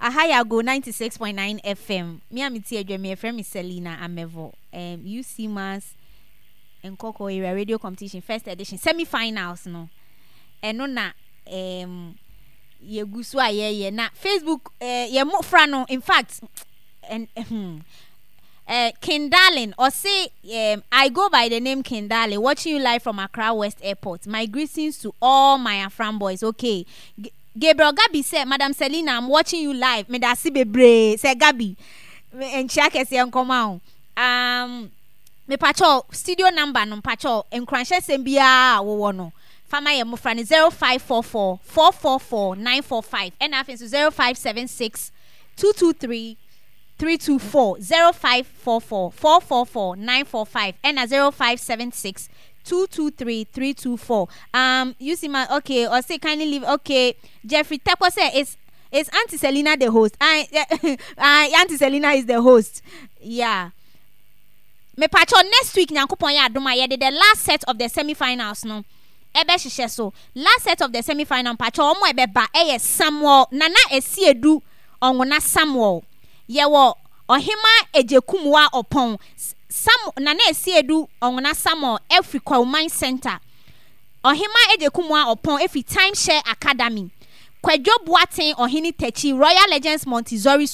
Ahaya go 96.9 FM. Me amiti edweme friend me Selina Amevo. UC Mass Nkoko area radio competition first edition semi-finals no. Eno na ye gusu aye na Facebook ye mo fra no in fact and King Darling or say I go by the name King Darling, watching you live from Accra West Airport. My greetings to all my Afram boys. Okay. Gabriel Gabi said, Madam Selina, I'm watching you live. Me da si bebre. Say Gabi. And Chake say come out. Me pacho studio number no pacho enkranche sembia wo no. Fama ye mo fra ni 0544 444 945 and afin so 0576 223 324 0544 444 945 and 0576 223 324. You see my okay or say kindly leave. Okay, Jeffrey Tepo say is Auntie Selina the host? Auntie Selina is the host. Yeah. Me pacho next week nyankopon ya adoma ye the last set of the semi-finals no. Ebe hihye so last set of the semi-final pacho omo ebe ba Samuel nana esiedu onwona Samuel. Yewo ohima ejekumwa opon sam nana esiedu onwona Samuel Africa Women Center. Ohima ejekumwa opon efi Timeshare Academy. Kwadwo Boateng ohini Techi Royal Legends Montessori